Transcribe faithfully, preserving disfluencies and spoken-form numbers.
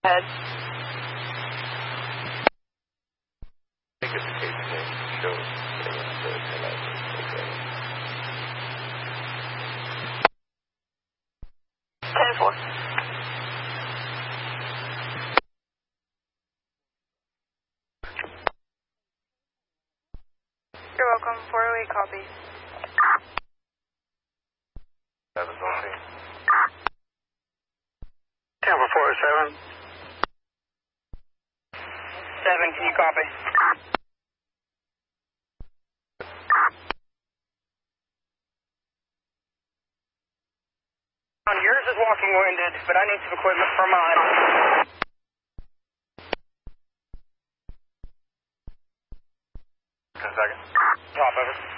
Head. I think it's the case name shows that it's the okay. ten four. You're welcome. four oh eight copy. That was okay. Tampa four oh seven. seven, can you copy? Yours is walking wounded, but I need some equipment for mine. Ten seconds. Top over.